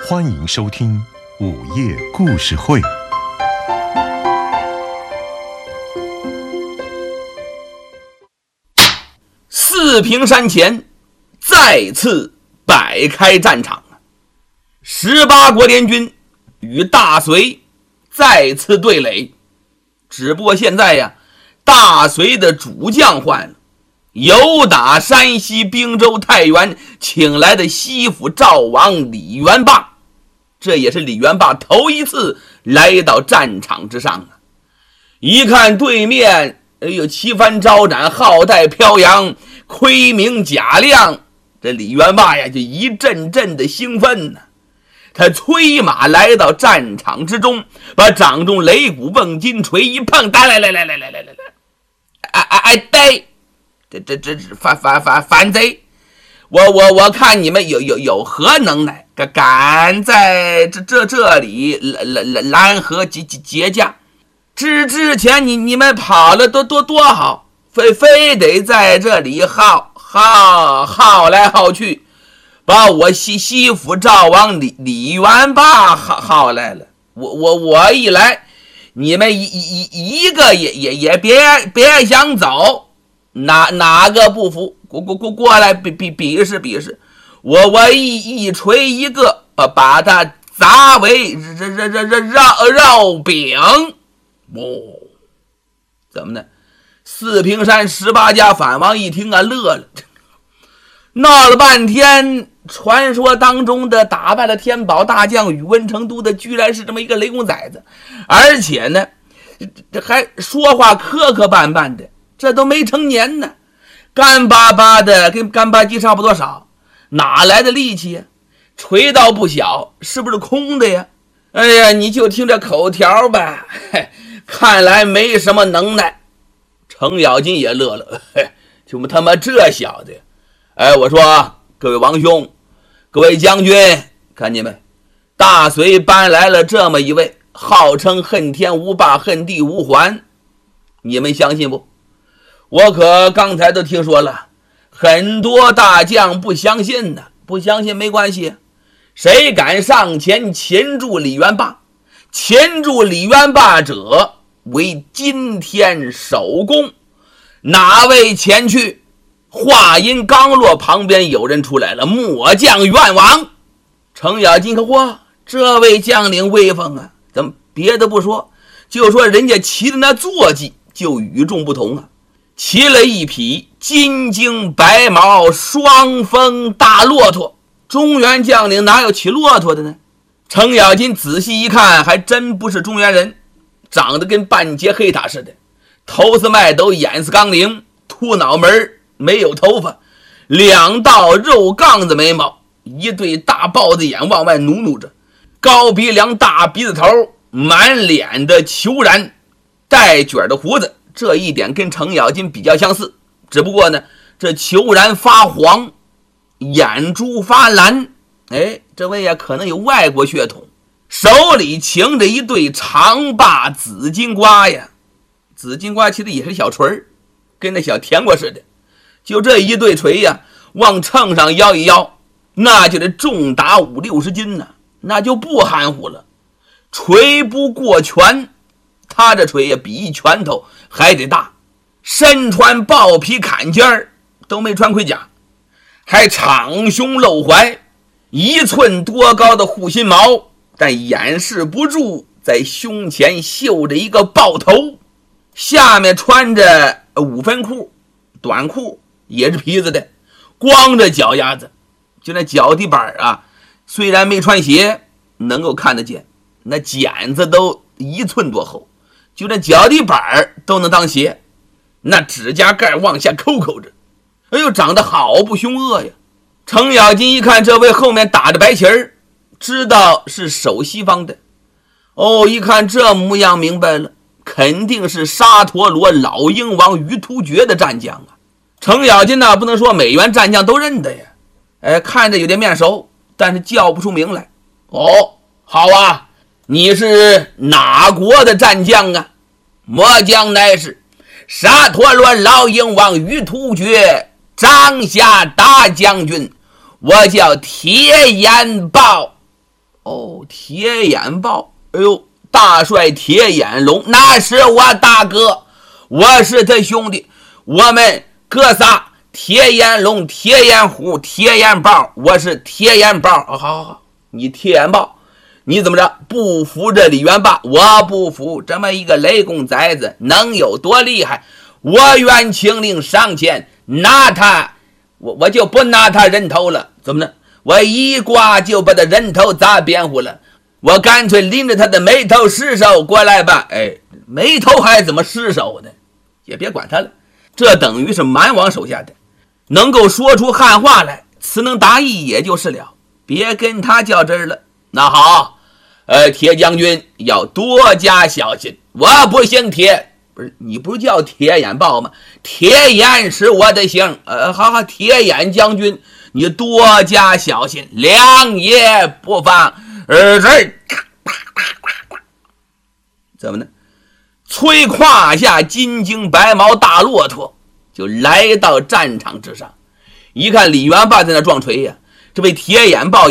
欢迎收听午夜故事会。 四平山前再次摆开战场，18国联军与大隋再次对垒。只不过现在呀，大隋的主将换了，由打山西滨州太原请来的西府赵王李元霸，这也是李元霸头一次来到战场之上。一看对面旗帆招展，号带飘扬，盔明甲亮，这李元霸呀就一阵阵的兴奋呢。他催马来到战场之中，把掌中擂鼓瓮金锤一碰，来，对，这反贼，我看你们有何能耐，敢在这里拦河劫驾？之前你们跑了多好，非得在这里耗来耗去，把我西府赵王李元霸耗来了。我一来，你们一个也别想走，哪个不服？过来比试！我一锤一个，把他砸为肉饼。怎么呢？四平山18家反王一听乐了，闹了半天，传说当中的打败了天宝大将宇文成都的，居然是这么一个雷公崽子，而且呢，这还说话磕绊绊的，这都没成年呢，干巴巴的，跟干巴鸡差不多少，哪来的力气呀？锤到不小，是不是空的呀？哎呀，你就听这口条吧，看来没什么能耐。程咬金也乐了，就他妈这小子。我说各位王兄，各位将军，看见没？大隋搬来了这么一位，号称恨天无霸，恨地无还，你们相信不？我可刚才都听说了，很多大将不相信的，不相信没关系，谁敢上前擒住李元霸？擒住李元霸者为今天首功，哪位前去？话音刚落，旁边有人出来了，末将愿往。程咬金可嚯，这位将领威风啊！怎么别的不说，就说人家骑的那坐骑就与众不同啊，骑了一匹金睛白毛双峰大骆驼。中原将领哪有骑骆驼的呢？程咬金仔细一看，还真不是中原人，长得跟半截黑塔似的，头似麦斗，眼似钢铃，秃脑门，没有头发，两道肉杠子眉毛，一对大豹子眼往外努着，高鼻梁大鼻子头，满脸的虬髯，带卷的胡子，这一点跟程咬金比较相似，只不过呢，这虬髯发黄，眼珠发蓝。这位呀可能有外国血统，手里擎着一对长把紫金瓜呀，紫金瓜其实也是小锤，跟那小甜瓜似的，就这一对锤呀，往秤上摇一摇，那就得重达50-60斤呢，那就不含糊了。锤不过拳，他这锤呀比一拳头还得大，身穿豹皮坎肩，都没穿盔甲，还敞胸露怀，1寸多高的护心毛，但掩饰不住在胸前绣着一个豹头，下面穿着5分裤，短裤也是皮子的，光着脚丫子，就那脚底板啊，虽然没穿鞋，能够看得见，那茧子都1寸多厚，就那脚底板都能当鞋，那指甲盖往下抠着，长得好不凶恶呀。程咬金一看这位后面打着白旗儿，知道是守西方的，一看这模样明白了，肯定是沙陀罗老鹰王于突厥的战将啊。程咬金不能说每员战将都认得呀，看着有点面熟，但是叫不出名来。好啊，你是哪国的战将啊？末将乃是沙陀罗老鹰王于突厥张夏大将军，我叫铁眼豹。 哦，铁眼豹，哎呦，大帅铁眼龙，那是我大哥，我是他兄弟，我们哥仨，铁眼龙、铁眼虎、铁眼豹，我是铁眼豹。好，你铁眼豹，你怎么着不服这李元霸？我不服，这么一个雷公崽子能有多厉害？我愿请令上前拿他，我就不拿他人头了。怎么呢？我一刮就把他人头砸扁乎了，我干脆拎着他的眉头尸首过来吧。哎，眉头还怎么尸首呢？也别管他了，这等于是蛮王手下的，能够说出汉话来，词能达意也就是了，别跟他较真了。那好，铁将军要多加小心，我不姓铁，不是你不叫铁眼豹吗？铁眼是我的姓，好，铁眼将军，你多加小心，良夜不放。怎么呢？催胯下金睛白毛大骆驼就来到战场之上，一看李元霸在那撞锤呀，这位铁眼豹